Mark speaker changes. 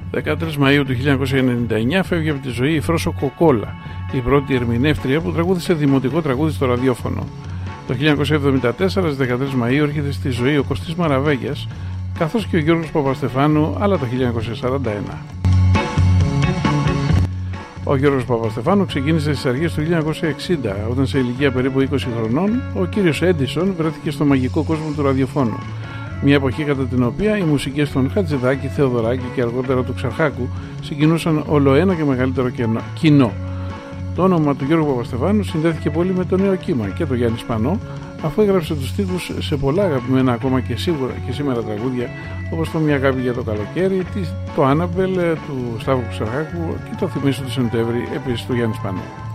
Speaker 1: 13 Μαΐου του 1999 φεύγει από τη ζωή η Φρόσο Κοκόλα, η πρώτη ερμηνεύτρια που τραγούδισε δημοτικό τραγούδι στο ραδιόφωνο. Το 1974, στις 13 Μαΐου, έρχεται στη ζωή ο Κωστής Μαραβέγιας, καθώς και ο Γιώργος Παπαστεφάνου, αλλά το 1941. Ο Γιώργος Παπαστεφάνου ξεκίνησε στις αρχές του 1960, όταν σε ηλικία περίπου 20 χρονών, ο κύριος Έντισον βρέθηκε στο μαγικό κόσμο του ραδιοφώνου. Μια εποχή κατά την οποία οι μουσικές των Χατζηδάκη, Θεοδωράκη και αργότερα του Ξαρχάκου συγκινούσαν όλο ένα και μεγαλύτερο κοινό. Το όνομα του Γιώργου Παπαστεφάνου συνδέθηκε πολύ με το νέο κύμα και το Γιάννη Σπανό, αφού έγραψε τους στίχους σε πολλά αγαπημένα ακόμα και σήμερα τραγούδια, όπως το «Μια αγάπη για το καλοκαίρι», το «Άναμπελ» του Σταύρου Ξαρχάκου και το «Θυμήσου του Σεπτέμβρη» επίσης του Γιάννη Σπανό.